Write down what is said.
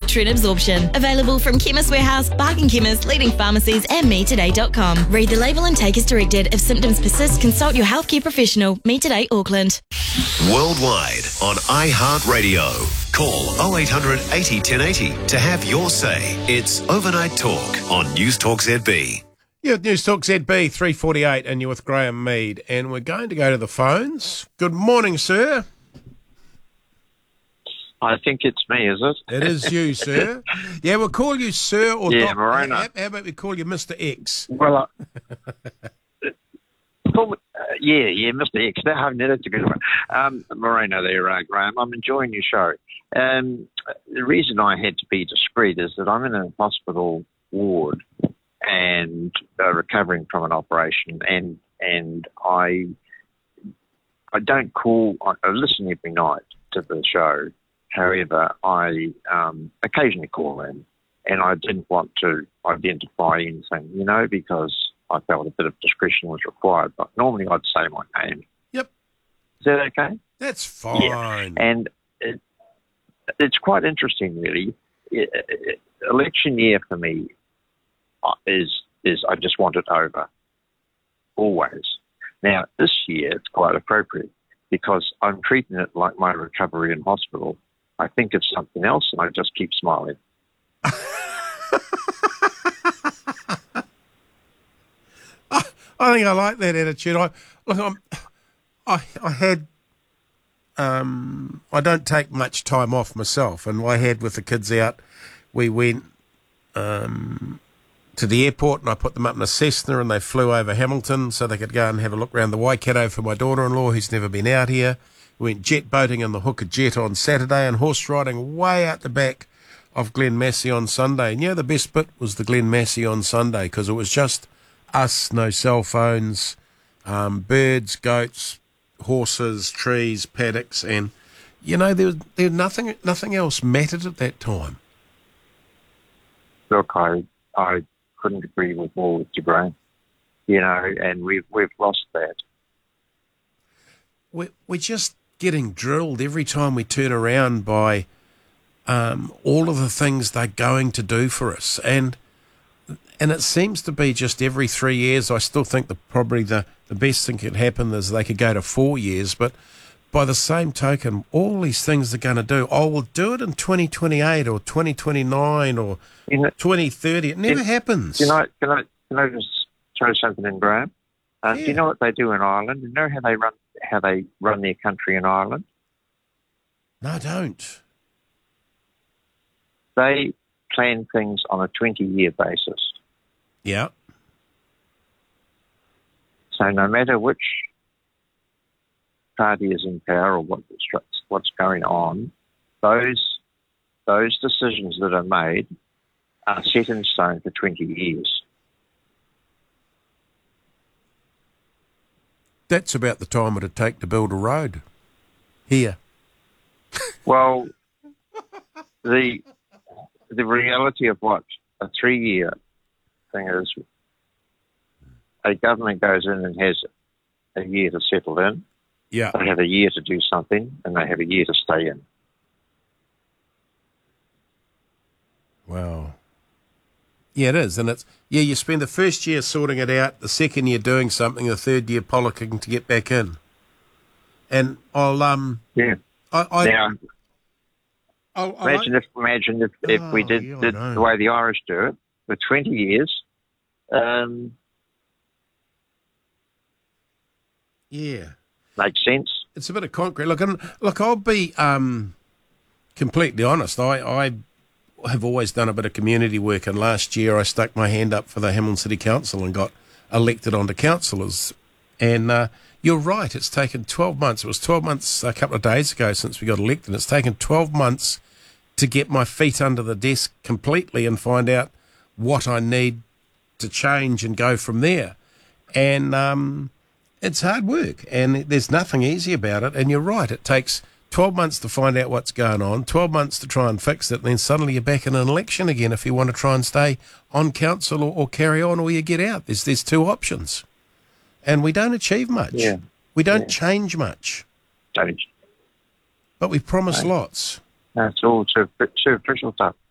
Motrin Absorption. Available from Chemist Warehouse, Barking Chemist, leading pharmacies and metoday.com. Read the label and take as directed. If symptoms persist, consult your healthcare professional. Me Today Auckland. Worldwide on iHeartRadio. Call 0800 80 1080 to have your say. It's Overnight Talk on News Talk ZB. You're at News Talk ZB 348 and you're with Graham Mead, and we're going to go to the phones. Good morning, sir. I think it's me, is it? It is you, sir. Yeah, we'll call you sir or Yeah, Moreno. How about we call you Mr. X? Well, Mr. X. That's a good one. Moreno there, Graham. I'm enjoying your show. The reason I had to be discreet is that I'm in a hospital ward and recovering from an operation, and I don't call. I listen every night to the show. However, I occasionally call in, and I didn't want to identify anything, because I felt a bit of discretion was required. But normally I'd say my name. Yep. Is that okay? That's fine. Yeah. And it's quite interesting, really. Election year for me is I just want it over, always. Now, this year it's quite appropriate because I'm treating it like my recovery in hospital. I think it's something else, and I just keep smiling. I think I like that attitude. I don't take much time off myself, and I had with the kids out. We went to the airport, and I put them up in a Cessna, and they flew over Hamilton so they could go and have a look around the Waikato for my daughter-in-law who's never been out here. We went jet boating in the Hooker Jet on Saturday and horse riding way out the back of Glen Massey on Sunday. And the best bit was the Glen Massey on Sunday because it was just us, no cell phones, birds, goats, horses, trees, paddocks, and there nothing else mattered at that time. Look, I couldn't agree with more with you, Graham. And we've lost that. We're just getting drilled every time we turn around by all of the things they're going to do for us, and it seems to be just every 3 years. I still think that probably the best thing could happen is they could go to 4 years, but by the same token, all these things they're going to do, we'll do it in 2028 or 2029 or 2030. It never happens. Can I just throw something in, Graham? Do you know what they do in Ireland? Do you know how they run their country in Ireland? No, I don't. They plan things on a 20-year basis. Yeah. So no matter which party is in power or what's going on, those decisions that are made are set in stone for 20 years. That's about the time it'd take to build a road here. Well, the reality of what a 3-year thing is, a government goes in and has a year to settle in. Yeah. They have a year to do something, and they have a year to stay in. Wow. Yeah, it is. And you spend the first year sorting it out, the second year doing something, the third year politicking to get back in. And imagine if we did the way the Irish do it for 20 years. Yeah. Makes sense. It's a bit of concrete. Look, I'll be completely honest. I have always done a bit of community work, and last year I stuck my hand up for the Hamilton City Council and got elected onto councillors. And you're right, it's taken 12 months. It was 12 months a couple of days ago since we got elected. It's taken 12 months to get my feet under the desk completely and find out what I need to change and go from there. And it's hard work, and there's nothing easy about it. And you're right, it takes 12 months to find out what's going on, 12 months to try and fix it, and then suddenly you're back in an election again if you want to try and stay on council or carry on, or you get out. There's two options. And we don't achieve much. Yeah. We don't change much. Don't. But we promise lots. That's all superficial stuff.